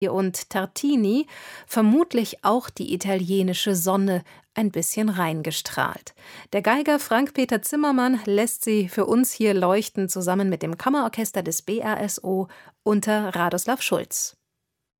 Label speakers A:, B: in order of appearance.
A: und Tartini vermutlich auch die italienische Sonne ein bisschen reingestrahlt. Der Geiger Frank-Peter Zimmermann lässt sie für uns hier leuchten, zusammen mit dem Kammerorchester des BRSO unter Radoslav Schulz.